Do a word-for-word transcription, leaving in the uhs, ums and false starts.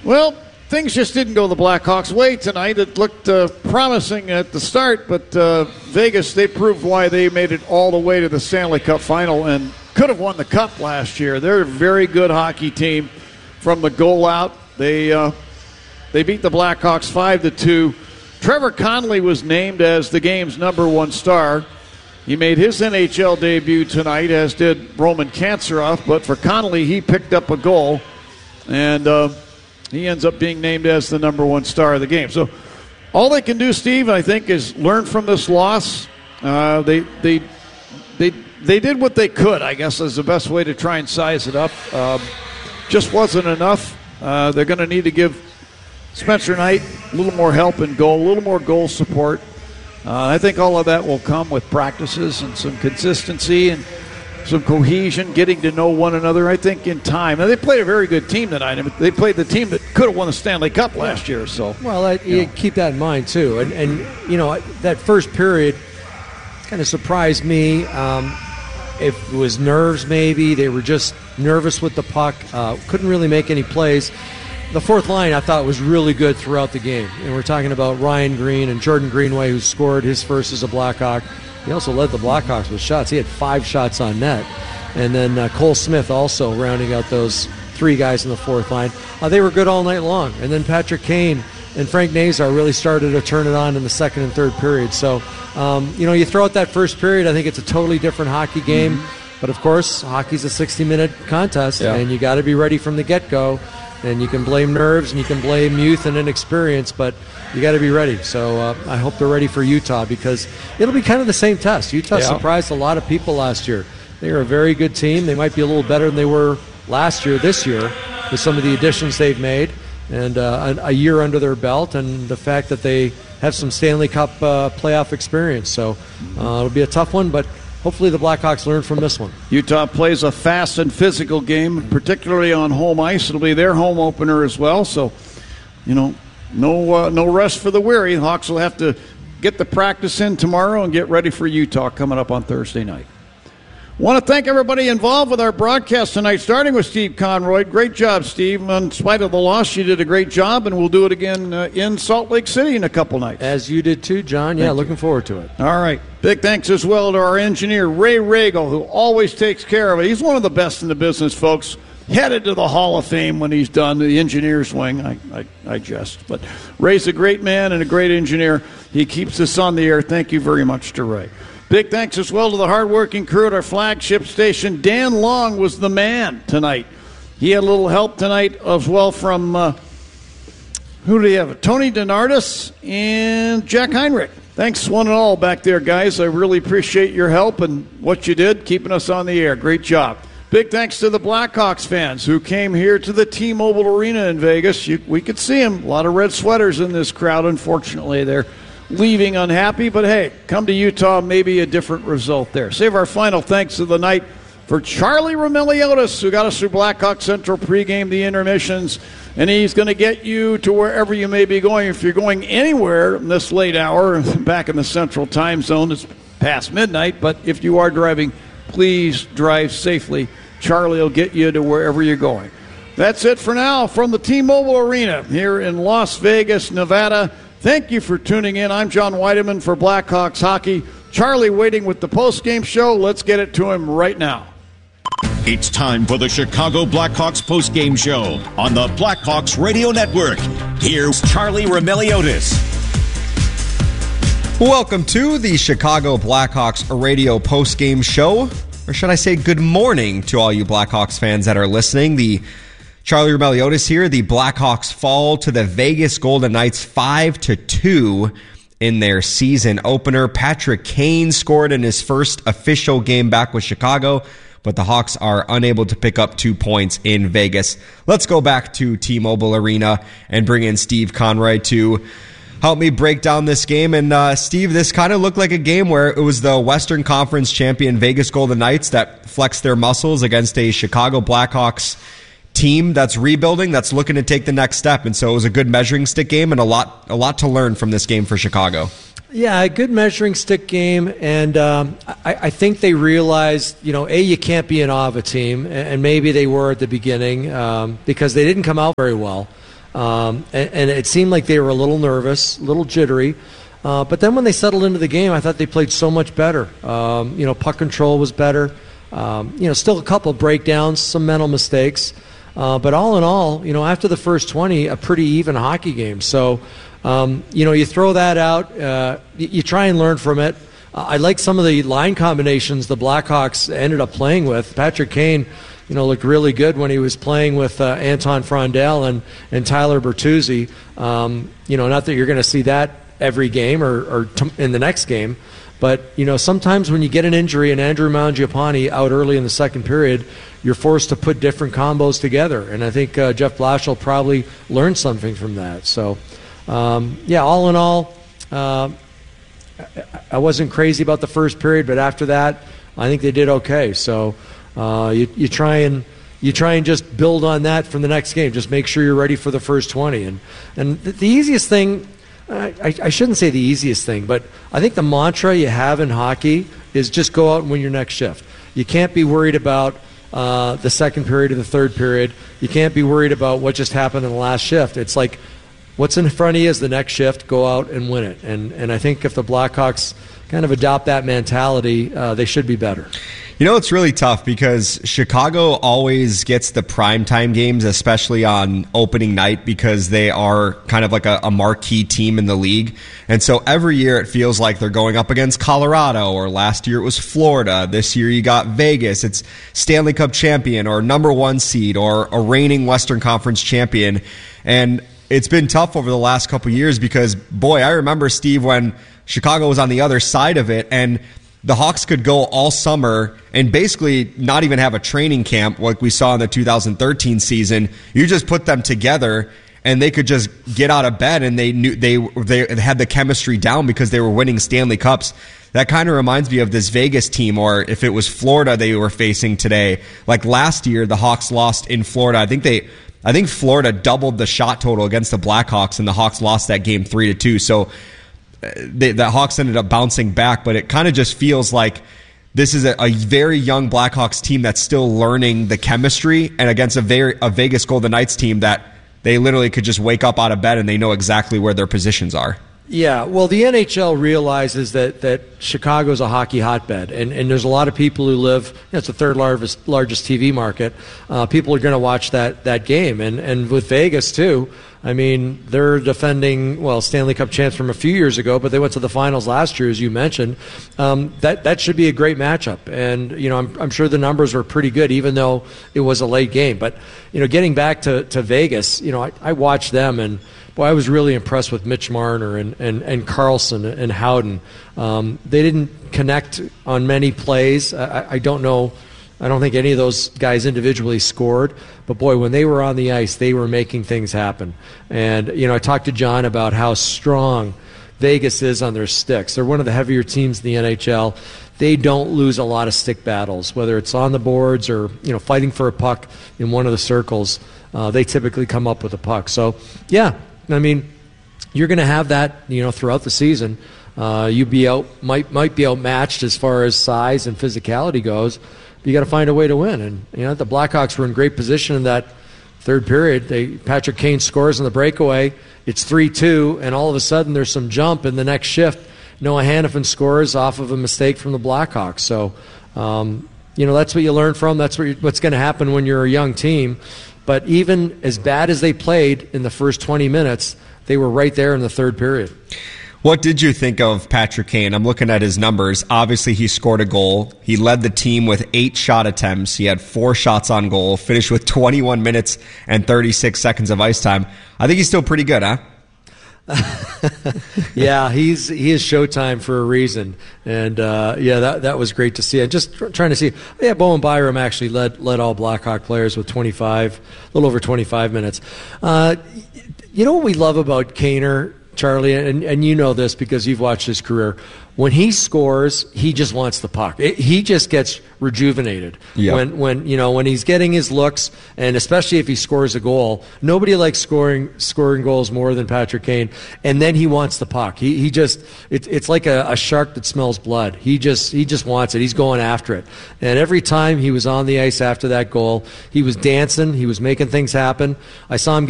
Well, things just didn't go the Blackhawks' way tonight. It looked uh, promising at the start, but uh, Vegas, they proved why they made it all the way to the Stanley Cup final and could have won the Cup last year. They're a very good hockey team from the goal out. They uh, they beat the Blackhawks five to two. Trevor Connolly was named as the game's number one star. He made his N H L debut tonight, as did Roman Kanserov, but for Connolly, he picked up a goal, and uh, he ends up being named as the number one star of the game. So all they can do, Steve, I think, is learn from this loss. Uh, they they they they did what they could, I guess, is the best way to try and size it up. Um, just wasn't enough. Uh, they're going to need to give Spencer Knight a little more help in goal, a little more goal support. Uh, I think all of that will come with practices and some consistency and some cohesion, getting to know one another, I think, in time. And they played a very good team tonight. They played the team that could have won the Stanley Cup last year. So, Well, I, you, you know. keep that in mind, too. And, and, you know, that first period kind of surprised me. Um, if it was nerves, maybe. They were just nervous with the puck. Uh, couldn't really make any plays. The fourth line, I thought, was really good throughout the game. And we're talking about Ryan Green and Jordan Greenway, who scored his first as a Blackhawk. He also led the Blackhawks with shots. He had five shots on net. And then uh, Cole Smith also rounding out those three guys in the fourth line. Uh, they were good all night long. And then Patrick Kane and Frank Nazar really started to turn it on in the second and third period. So, um, you know, you throw out that first period, I think it's a totally different hockey game. Mm-hmm. But, of course, hockey's a sixty-minute contest, yeah. and you got to be ready from the get-go. And you can blame nerves and you can blame youth and inexperience, but you got to be ready. So uh, I hope they're ready for Utah, because it'll be kind of the same test. Utah yeah. surprised a lot of people last year. They are a very good team. They might be a little better than they were last year, this year, with some of the additions they've made, and uh, a, a year under their belt, and the fact that they have some Stanley Cup uh, playoff experience. So uh, it'll be a tough one, but hopefully the Blackhawks learn from this one. Utah plays a fast and physical game, particularly on home ice. It'll be their home opener as well. So, you know, no uh, no rest for the weary. The Hawks will have to get the practice in tomorrow and get ready for Utah coming up on Thursday night. Want to thank everybody involved with our broadcast tonight, starting with Steve Conroy. Great job, Steve. In spite of the loss, you did a great job, and we'll do it again uh, in Salt Lake City in a couple nights. As you did too, John. Yeah, thank looking you. forward to it. All right. Big thanks as well to our engineer, Ray Regal, who always takes care of it. He's one of the best in the business, folks. Headed to the Hall of Fame when he's done, the engineer's wing. I, I, I jest. But Ray's a great man and a great engineer. He keeps us on the air. Thank you very much to Ray. Big thanks as well to the hardworking crew at our flagship station. Dan Long was the man tonight. He had a little help tonight as well from, uh, who do you have? Tony Donardis and Jack Heinrich. Thanks one and all back there, guys. I really appreciate your help and what you did, keeping us on the air. Great job. Big thanks to the Blackhawks fans who came here to the T-Mobile Arena in Vegas. You, we could see them. A lot of red sweaters in this crowd, unfortunately. They're leaving unhappy, but hey, come to Utah, maybe a different result there. Save our final thanks of the night for Charlie Roumeliotis, who got us through Blackhawk Central pregame, the intermissions, and he's going to get you to wherever you may be going. If you're going anywhere in this late hour, back in the Central Time Zone, it's past midnight, but if you are driving, please drive safely. Charlie will get you to wherever you're going. That's it for now from the T-Mobile Arena here in Las Vegas, Nevada. Thank you for tuning in. I'm John Weideman for Blackhawks Hockey. Charlie waiting with the postgame show. Let's get it to him right now. It's time for the Chicago Blackhawks postgame show on the Blackhawks Radio Network. Here's Charlie Roumeliotis. Welcome to the Chicago Blackhawks Radio postgame show. Or should I say good morning to all you Blackhawks fans that are listening. The Charlie Roumeliotis here. The Blackhawks fall to the Vegas Golden Knights five to two in their season opener. Patrick Kane scored in his first official game back with Chicago, but the Hawks are unable to pick up two points in Vegas. Let's go back to T-Mobile Arena and bring in Steve Conroy to help me break down this game. And uh, Steve, this kind of looked like a game where it was the Western Conference champion Vegas Golden Knights that flexed their muscles against a Chicago Blackhawks team that's rebuilding, that's looking to take the next step. And so it was a good measuring stick game and a lot a lot to learn from this game for Chicago. Yeah, a good measuring stick game, and um, I, I think they realized, you know, A, you can't be in awe of a team, and maybe they were at the beginning um, because they didn't come out very well. Um, and, and it seemed like they were a little nervous, a little jittery. Uh, but then when they settled into the game, I thought they played so much better. Um, you know, puck control was better. Um, you know, still a couple of breakdowns, some mental mistakes. Uh, but all in all, you know, after the first twenty, a pretty even hockey game. So, um, you know, you throw that out, uh, you, you try and learn from it. Uh, I like some of the line combinations the Blackhawks ended up playing with. Patrick Kane, you know, looked really good when he was playing with uh, Anton Frondel and, and Tyler Bertuzzi. Um, you know, not that you're going to see that every game or, or t- in the next game, but, you know, sometimes when you get an injury and Andrew Mangiapane out early in the second period, you're forced to put different combos together. And I think uh, Jeff Blashill probably learned something from that. So, um, yeah, all in all, uh, I wasn't crazy about the first period, but after that, I think they did okay. So uh, you, you try and you try and just build on that from the next game. Just make sure you're ready for the first twenty. And and the, the easiest thing, I, I shouldn't say the easiest thing, but I think the mantra you have in hockey is just go out and win your next shift. You can't be worried about uh, the second period or the third period. You can't be worried about what just happened in the last shift. It's like what's in front of you is the next shift. Go out and win it. And and I think if the Blackhawks kind of adopt that mentality, uh, they should be better. You know, it's really tough because Chicago always gets the primetime games, especially on opening night, because they are kind of like a, a marquee team in the league. And so every year it feels like they're going up against Colorado, or last year it was Florida. This year you got Vegas. It's Stanley Cup champion or number one seed or a reigning Western Conference champion. And it's been tough over the last couple of years because, boy, I remember, Steve, when Chicago was on the other side of it, and the Hawks could go all summer and basically not even have a training camp like we saw in the two thousand thirteen season. You just put them together and they could just get out of bed, and they knew they they had the chemistry down because they were winning Stanley Cups. That kind of reminds me of this Vegas team, or if it was Florida they were facing today. Like last year, the Hawks lost in Florida. I think they I think Florida doubled the shot total against the Blackhawks, and the Hawks lost that game three to two. So They, the Hawks ended up bouncing back, but it kind of just feels like this is a, a very young Blackhawks team that's still learning the chemistry, and against a, very, a Vegas Golden Knights team that they literally could just wake up out of bed and they know exactly where their positions are. Yeah, well, the N H L realizes that, that Chicago's a hockey hotbed, and, and there's a lot of people who live, you know, it's the third largest, largest T V market. Uh, people are going to watch that, that game, and, and with Vegas, too. I mean, they're defending, well, Stanley Cup champs from a few years ago, but they went to the finals last year, as you mentioned. Um, that that should be a great matchup, and you know, I'm I'm sure the numbers were pretty good, even though it was a late game. But you know, getting back to, to Vegas, you know, I, I watched them, and boy, I was really impressed with Mitch Marner and and, and Carlson and Howden. Um, they didn't connect on many plays. I, I don't know. I don't think any of those guys individually scored, but boy, when they were on the ice, they were making things happen. And, you know, I talked to John about how strong Vegas is on their sticks. They're one of the heavier teams in the N H L. They don't lose a lot of stick battles, whether it's on the boards or, you know, fighting for a puck in one of the circles. Uh, they typically come up with a puck. So, yeah, I mean, you're going to have that, you know, throughout the season. Uh, you be out might might be outmatched as far as size and physicality goes. You got to find a way to win, and you know the Blackhawks were in great position in that third period. They Patrick Kane scores on the breakaway. It's three two, and all of a sudden there's some jump in the next shift. Noah Hanifin scores off of a mistake from the Blackhawks. So, um, you know that's what you learn from. That's what what's going to happen when you're a young team. But even as bad as they played in the first twenty minutes, they were right there in the third period. What did you think of Patrick Kane? I'm looking at his numbers. Obviously, he scored a goal. He led the team with eight shot attempts. He had four shots on goal, finished with twenty-one minutes and thirty-six seconds of ice time. I think he's still pretty good, huh? Yeah, he's he is Showtime for a reason, and uh, yeah, that that was great to see. And just tr- trying to see, yeah, Bowen Byram actually led led all Blackhawk players with twenty-five, a little over twenty-five minutes. Uh, you know what we love about Kaner, Charlie, and, and you know this because you've watched his career. When he scores, he just wants the puck. It, he just gets rejuvenated. Yep. When when you know when he's getting his looks, and especially if he scores a goal. Nobody likes scoring scoring goals more than Patrick Kane. And then he wants the puck. He he just it, it's like a, a shark that smells blood. He just he just wants it. He's going after it. And every time he was on the ice after that goal, he was dancing. He was making things happen. I saw him get